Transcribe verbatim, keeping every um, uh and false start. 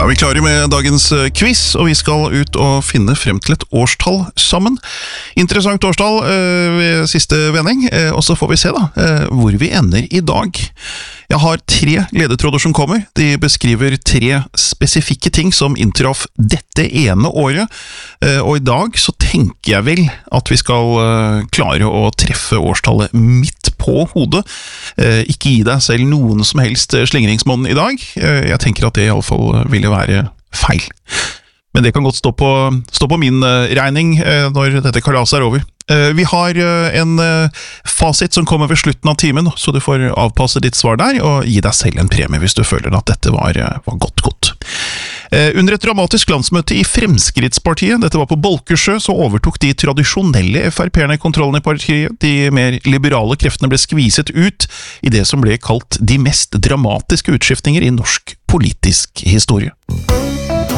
Da er vi klare med dagens quiz, og vi skal ut og finne frem til et årstall sammen. Interessant årstall øh, ved siste vending, øh, og så får vi se da, øh, hvor vi ender i dag. Jeg har tre ledetråder som kommer. De beskriver tre spesifikke ting som inntraff dette ene året, øh, og i dag så tenker jeg vel at vi skal øh, klare å treffe årstallet midt på hodet. Eh, ikke gi deg selv noen som helst slingringsmåned i dag. Eh, jeg tenker at det i alle fall ville være feil. Men det kan godt stå på, stå på min eh, regning eh, når dette kalaset er over. Eh, vi har eh, en eh, fasit som kommer ved slutten av timen, så du får avpasse ditt svar der, og gi deg selv en premie hvis du føler at dette var, eh, var godt godt. Under et dramatisk landsmøte i Fremskrittspartiet, dette var på Bolkesjø, så overtok de tradisjonelle F R P-erne kontrollen i partiet. De mer liberale kreftene ble skviset ut i det som ble kalt de mest dramatiske utskiftninger i norsk politisk historie.